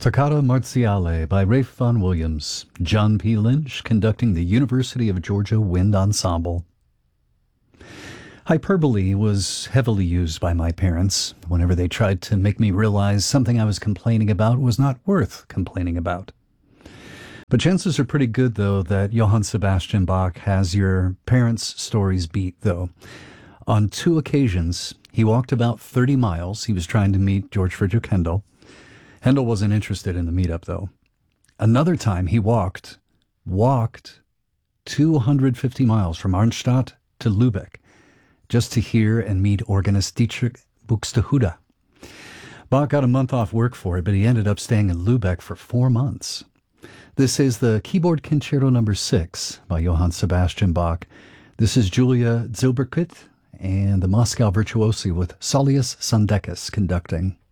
Toccata Marziale by Ralph Vaughan Williams. John P. Lynch conducting the University of Georgia Wind Ensemble. Hyperbole was heavily used by my parents whenever they tried to make me realize something I was complaining about was not worth complaining about. But chances are pretty good, though, that Johann Sebastian Bach has your parents' stories beat, though. On 2 occasions, he walked about 30 miles. He was trying to meet George Friedrich Handel. Handel wasn't interested in the meetup, though. Another time, he walked 250 miles from Arnstadt to Lübeck just to hear and meet organist Dietrich Buxtehude. Bach got a month off work for it, but he ended up staying in Lübeck for 4 months. This is the Keyboard Concerto No. 6 by Johann Sebastian Bach. This is Julia Zilberkit and the Moscow Virtuosi with Saulius Sandekis conducting.